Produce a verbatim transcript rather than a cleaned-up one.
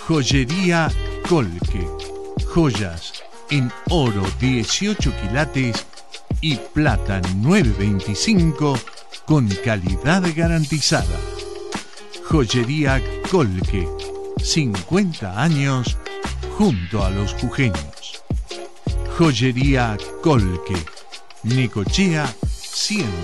Joyería Colque. Joyas en oro dieciocho quilates y plata nueve veinticinco con calidad garantizada. Joyería Colque. cincuenta años junto a los jujeños. Joyería Colque. Necochea cien.